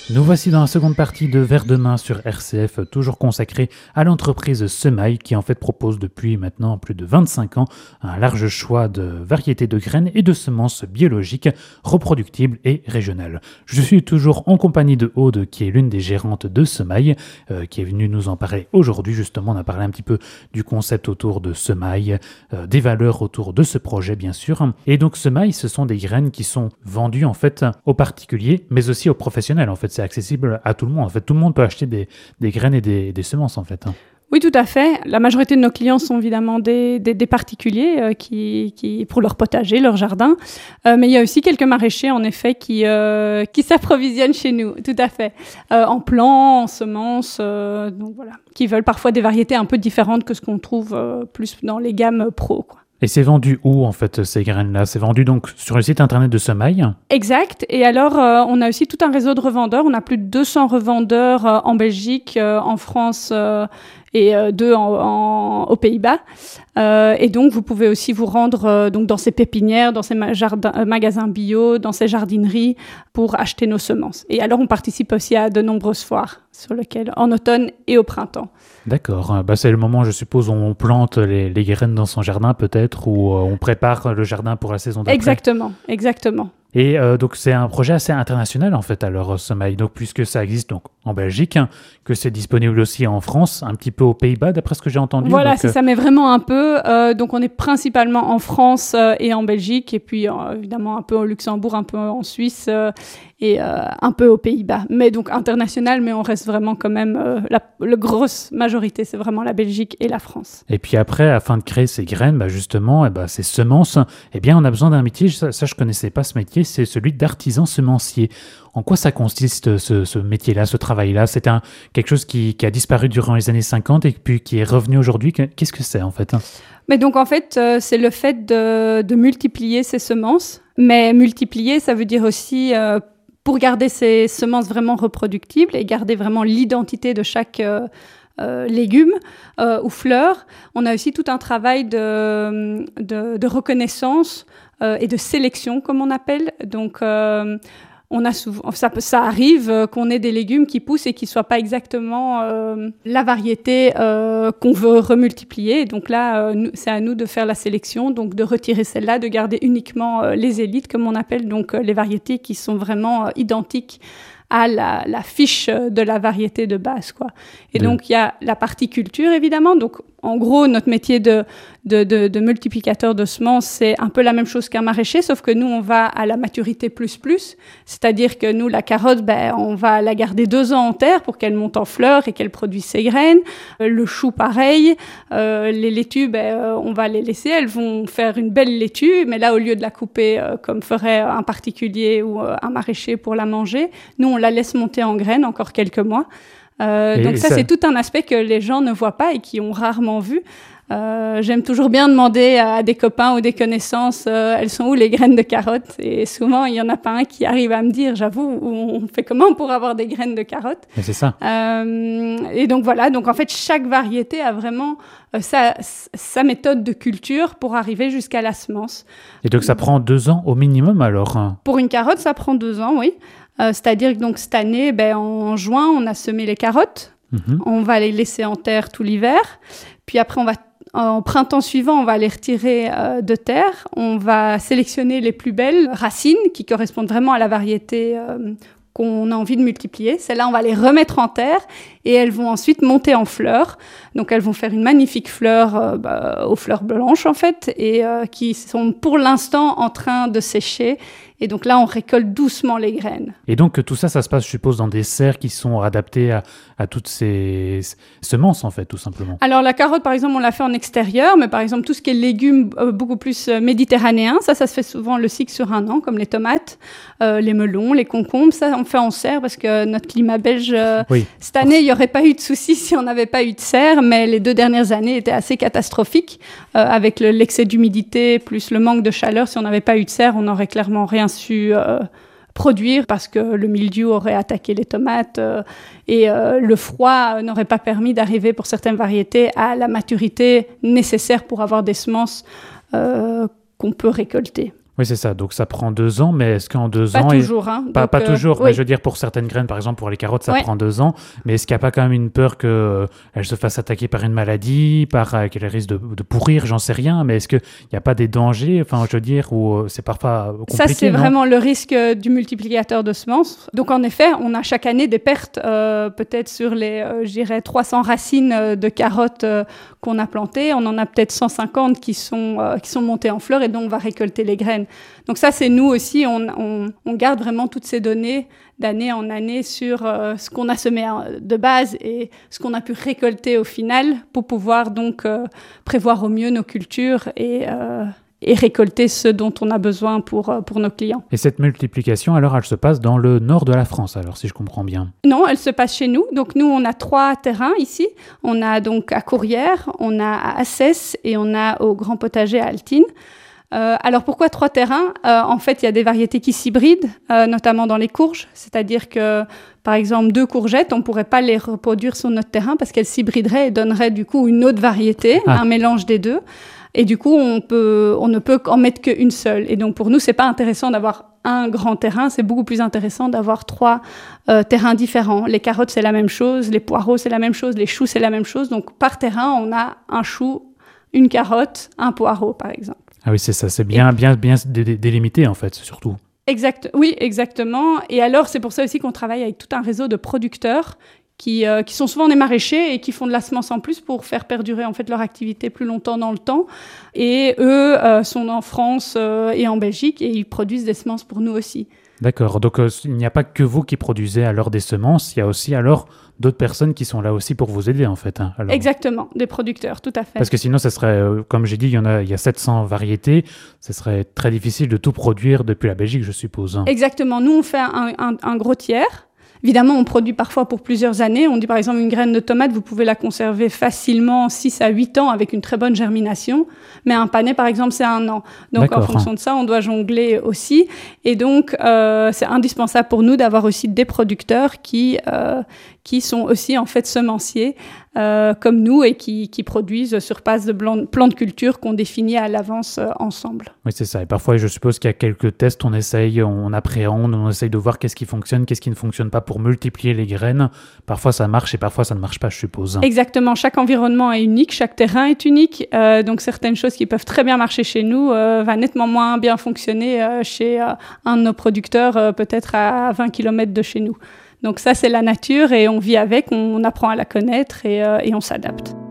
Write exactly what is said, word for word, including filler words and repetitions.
Nous voici dans la seconde partie de Vers de main sur R C F, toujours consacrée à l'entreprise Semaille qui en fait propose depuis maintenant plus de vingt-cinq ans un large choix de variétés de graines et de semences biologiques, reproductibles et régionales. Je suis toujours en compagnie de Aude qui est l'une des gérantes de Semaille, euh, qui est venue nous en parler aujourd'hui. Justement, on a parlé un petit peu du concept autour de Semaille, euh, des valeurs autour de ce projet bien sûr. Et donc Semaille, ce sont des graines qui sont vendues en fait aux particuliers mais aussi aux professionnels en fait. C'est accessible à tout le monde. En fait, tout le monde peut acheter des, des graines et des, des semences, en fait. Oui, tout à fait. La majorité de nos clients sont évidemment des, des, des particuliers euh, qui, qui, pour leur potager, leur jardin. Euh, mais il y a aussi quelques maraîchers, en effet, qui, euh, qui s'approvisionnent chez nous, tout à fait. Euh, en plants, en semences, euh, donc voilà, qui veulent parfois des variétés un peu différentes que ce qu'on trouve euh, plus dans les gammes pro, quoi. Et c'est vendu où, en fait, ces graines-là? C'est vendu donc sur le site internet de Semaille? Exact. Et alors, euh, on a aussi tout un réseau de revendeurs. On a plus de deux cents revendeurs euh, en Belgique, euh, en France euh, et euh, deux en, en, aux Pays-Bas. Euh, et donc, vous pouvez aussi vous rendre euh, donc dans ces pépinières, dans ces ma- jardins, euh, magasins bio, dans ces jardineries pour acheter nos semences. Et alors, on participe aussi à de nombreuses foires sur lesquelles, en automne et au printemps. D'accord. Bah, c'est le moment, je suppose, où on plante les, les graines dans son jardin, peut-être, ou euh, on prépare le jardin pour la saison d'après. Exactement, exactement. Et euh, donc, c'est un projet assez international, en fait, alors, Semaille. Donc, puisque ça existe donc, en Belgique, hein, que c'est disponible aussi en France, un petit peu aux Pays-Bas, d'après ce que j'ai entendu. Voilà, donc, c'est euh... ça, mais vraiment un peu. Euh, donc, on est principalement en France euh, et en Belgique, et puis, euh, évidemment, un peu au Luxembourg, un peu en Suisse, euh, et euh, un peu aux Pays-Bas. Mais donc, international, mais on reste vraiment quand même... Euh, la, la grosse majorité, c'est vraiment la Belgique et la France. Et puis après, afin de créer ces graines, bah justement, et bah ces semences, eh bien, on a besoin d'un métier, ça, ça je ne connaissais pas ce métier, c'est celui d'artisan semencier. En quoi ça consiste, ce, ce métier-là, ce travail-là? C'est un, quelque chose qui, qui a disparu durant les années cinquante et puis qui est revenu aujourd'hui. Qu'est-ce que c'est, en fait? Mais donc, en fait, euh, c'est le fait de, de multiplier ces semences. Mais multiplier, ça veut dire aussi... Euh, pour garder ces semences vraiment reproductibles et garder vraiment l'identité de chaque euh, euh, légume euh, ou fleur, on a aussi tout un travail de, de, de reconnaissance euh, et de sélection, comme on appelle. Donc, euh, on a souvent, ça, ça arrive euh, qu'on ait des légumes qui poussent et qui ne soient pas exactement euh, la variété euh, qu'on veut remultiplier. Donc là, euh, nous, c'est à nous de faire la sélection, donc de retirer celle-là, de garder uniquement euh, les élites, comme on appelle, donc euh, les variétés qui sont vraiment euh, identiques à la, la fiche de la variété de base, quoi. Et oui. Donc, il y a la partie culture, évidemment. Donc, en gros, notre métier de, de, de, de multiplicateur de semences, c'est un peu la même chose qu'un maraîcher, sauf que nous, on va à la maturité plus plus. C'est-à-dire que nous, la carotte, ben, on va la garder deux ans en terre pour qu'elle monte en fleurs et qu'elle produise ses graines. Euh, le chou, pareil. Euh, les laitues, ben, euh, on va les laisser. Elles vont faire une belle laitue, mais là, au lieu de la couper euh, comme ferait un particulier ou euh, un maraîcher pour la manger, nous, on la laisse monter en graines encore quelques mois. Euh, donc ça, ça, c'est tout un aspect que les gens ne voient pas et qui ont rarement vu. Euh, j'aime toujours bien demander à des copains ou des connaissances, euh, elles sont où les graines de carottes? Et souvent, il n'y en a pas un qui arrive à me dire, j'avoue, on fait comment pour avoir des graines de carottes? Mais c'est ça. Euh, et donc voilà, donc en fait, chaque variété a vraiment euh, sa, sa méthode de culture pour arriver jusqu'à la semence. Et donc ça prend deux ans au minimum alors? Pour une carotte, ça prend deux ans, oui. Euh, c'est-à-dire que donc, cette année, ben, en juin, on a semé les carottes. Mmh. On va les laisser en terre tout l'hiver. Puis après, on va, en printemps suivant, on va les retirer euh, de terre. On va sélectionner les plus belles racines qui correspondent vraiment à la variété euh, qu'on a envie de multiplier. Celles-là, on va les remettre en terre et elles vont ensuite monter en fleurs. Donc, elles vont faire une magnifique fleur euh, bah, aux fleurs blanches, en fait, et euh, qui sont pour l'instant en train de sécher. Et donc là, on récolte doucement les graines. Et donc, tout ça, ça se passe, je suppose, dans des serres qui sont adaptées à, à toutes ces semences, en fait, tout simplement. Alors, la carotte, par exemple, on l'a fait en extérieur, mais par exemple, tout ce qui est légumes euh, beaucoup plus euh, méditerranéens, ça, ça se fait souvent le cycle sur un an, comme les tomates, euh, les melons, les concombres, ça, on fait en serre parce que notre climat belge, euh, oui. Cette année, il n'y aurait pas eu de soucis si on n'avait pas eu de serre, mais les deux dernières années étaient assez catastrophiques, euh, avec le, l'excès d'humidité plus le manque de chaleur. Si on n'avait pas eu de serre, on n'aurait clairement rien su euh, produire parce que le mildiou aurait attaqué les tomates euh, et euh, le froid n'aurait pas permis d'arriver pour certaines variétés à la maturité nécessaire pour avoir des semences euh, qu'on peut récolter. Oui, c'est ça. Donc, ça prend deux ans, mais est-ce qu'en deux pas ans... Toujours, hein. Pas, Donc, pas euh, toujours, oui. mais je veux dire, pour certaines graines, par exemple, pour les carottes, ça Ouais. prend deux ans. Mais est-ce qu'il n'y a pas quand même une peur qu'elles euh, se fassent attaquer par une maladie, par euh, qu'elles risquent de, de pourrir, j'en sais rien, mais est-ce qu'il n'y a pas des dangers, enfin, je veux dire, où euh, c'est parfois compliqué, Ça, c'est non? vraiment le risque euh, du multiplicateur de semences. Donc, en effet, on a chaque année des pertes, euh, peut-être sur les, euh, je dirais, trois cents racines euh, de carottes euh, qu'on a plantées. On en a peut-être cent cinquante qui sont, euh, qui sont montées en fleurs et dont on va récolter les graines. Donc ça, c'est nous aussi, on, on, on garde vraiment toutes ces données d'année en année sur euh, ce qu'on a semé de base et ce qu'on a pu récolter au final pour pouvoir donc euh, prévoir au mieux nos cultures et, euh, et récolter ce dont on a besoin pour, euh, pour nos clients. Et cette multiplication, alors, elle se passe dans le nord de la France, alors, si je comprends bien. Non, elle se passe chez nous. Donc nous, on a trois terrains ici. On a donc à Courrières, on a à Assès et on a au Grand Potager à Altine. Euh, alors pourquoi trois terrains? euh, En fait, il y a des variétés qui s'hybrident, euh, notamment dans les courges. C'est-à-dire que, par exemple, deux courgettes, on ne pourrait pas les reproduire sur notre terrain parce qu'elles s'hybrideraient et donneraient du coup une autre variété, Ah. un mélange des deux. Et du coup, on, peut, on ne peut en mettre qu'une seule. Et donc pour nous, c'est pas intéressant d'avoir un grand terrain, c'est beaucoup plus intéressant d'avoir trois euh, terrains différents. Les carottes, c'est la même chose, les poireaux, c'est la même chose, les choux, c'est la même chose. Donc par terrain, on a un chou, une carotte, un poireau, par exemple. Ah oui, c'est ça, c'est bien, bien, bien dé- dé- délimité, en fait, surtout. Exact, oui, exactement. Et alors, c'est pour ça aussi qu'on travaille avec tout un réseau de producteurs qui, euh, qui sont souvent des maraîchers et qui font de la semence en plus pour faire perdurer en fait leur activité plus longtemps dans le temps. Et eux euh, sont en France euh, et en Belgique et ils produisent des semences pour nous aussi. D'accord, donc euh, il n'y a pas que vous qui produisez alors des semences, il y a aussi alors d'autres personnes qui sont là aussi pour vous aider, en fait. Hein, alors. Exactement, des producteurs, tout à fait. Parce que sinon, ça serait, euh, comme j'ai dit, il y en a, il y a sept cents variétés, ce serait très difficile de tout produire depuis la Belgique, je suppose. Hein. Exactement, nous on fait un, un, un gros tiers. Évidemment, on produit parfois pour plusieurs années. On dit par exemple une graine de tomate, vous pouvez la conserver facilement six à huit ans avec une très bonne germination. Mais un panais, par exemple, c'est un an. Donc D'accord. en fonction de ça, on doit jongler aussi. Et donc, euh, c'est indispensable pour nous d'avoir aussi des producteurs qui, euh, qui sont aussi en fait semenciers euh, comme nous et qui, qui produisent sur base de blanc- plans de culture qu'on définit à l'avance euh, ensemble. Oui, c'est ça. Et parfois, je suppose qu'il y a quelques tests, on essaye, on appréhende, on essaye de voir qu'est-ce qui fonctionne, qu'est-ce qui ne fonctionne pas pour multiplier les graines. Parfois, ça marche et parfois, ça ne marche pas, je suppose. Exactement. Chaque environnement est unique, chaque terrain est unique. Euh, donc, certaines choses qui peuvent très bien marcher chez nous euh, va nettement moins bien fonctionner euh, chez euh, un de nos producteurs, euh, peut-être à vingt kilomètres de chez nous. Donc ça, c'est la nature et on vit avec, on apprend à la connaître et, euh, et on s'adapte.